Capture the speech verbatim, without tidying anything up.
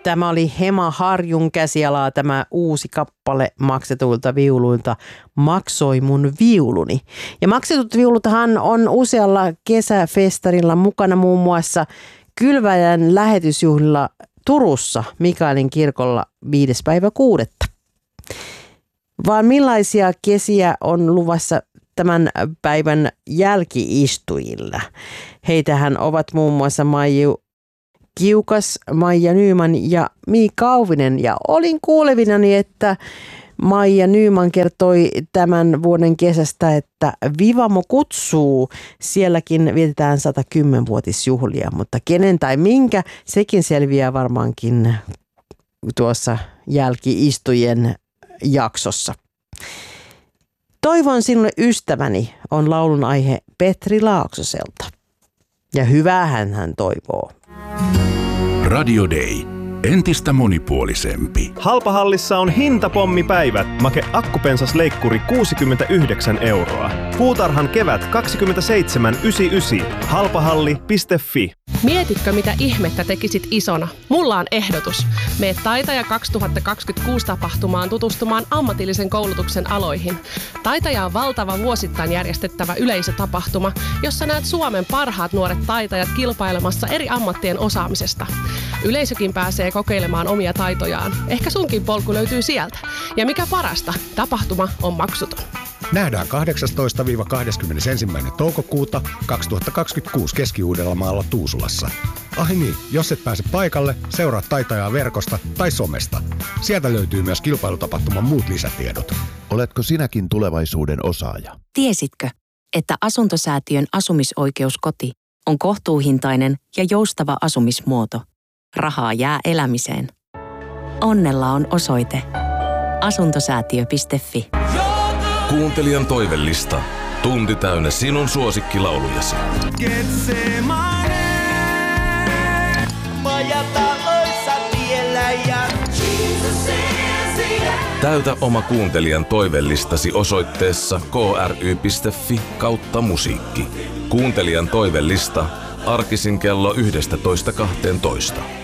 Tämä oli Hema Harjun käsialaa, tämä uusi kappale maksetuilta viuluilta Maksoi mun viuluni. Ja maksetut viuluthan on usealla kesäfestarilla mukana, muun muassa Kylväjän lähetysjuhlilla Turussa Mikaelin kirkolla viides päivä kuudetta. Vaan millaisia kesiä on luvassa tämän päivän jälkiistujilla? Heitähän ovat muun muassa Maiju Kiukas, Maija Nyman ja Miikka Auvinen. Ja olin kuulevinani, että Maija Nyman kertoi tämän vuoden kesästä, että Vivamo kutsuu. Sielläkin vietetään sata kymmenvuotisjuhlia, mutta kenen tai minkä, sekin selviää varmaankin tuossa jälkiistujen jaksossa. Toivon sinulle ystäväni on laulun aihe Petri Laaksoselta. Ja hyväähän hän toivoo. Radio Day. Entistä monipuolisempi. Halpahallissa on hintapommipäivät. Make akkupensasleikkuri kuusikymmentäyhdeksän euroa. Puutarhan kevät kaksikymmentäseitsemän yhdeksänkymmentäyhdeksän. Halpahalli piste fi. Mietitkö, mitä ihmettä tekisit isona? Mulla on ehdotus. Mene Taitaja kaksituhattakaksikymmentäkuusi tapahtumaan tutustumaan ammatillisen koulutuksen aloihin. Taitaja on valtava vuosittain järjestettävä yleisötapahtuma, jossa näet Suomen parhaat nuoret taitajat kilpailemassa eri ammattien osaamisesta. Yleisökin pääsee kokeilemaan omia taitojaan. Ehkä sunkin polku löytyy sieltä. Ja mikä parasta, tapahtuma on maksuton. Nähdään kahdeksastoista kahdeskymmenesensimmäinen toukokuuta kaksituhattakaksikymmentäkuusi Keski-Uudellamaalla Tuusulassa. Ai niin, jos et pääse paikalle, seuraa Taitajaa verkosta tai somesta. Sieltä löytyy myös kilpailutapahtuman muut lisätiedot. Oletko sinäkin tulevaisuuden osaaja? Tiesitkö, että Asuntosäätiön asumisoikeuskoti on kohtuuhintainen ja joustava asumismuoto? Rahaa jää elämiseen. Onnella on osoite asuntosäätiö piste fi. Kuuntelijan toivellista. Tunti täynnä sinun suosikkilaulujasi. Täytä oma kuuntelijan toivellistasi osoitteessa kry piste fi kautta musiikki. Kuuntelijan toivellista arkisin kello yksitoista kahteentoista.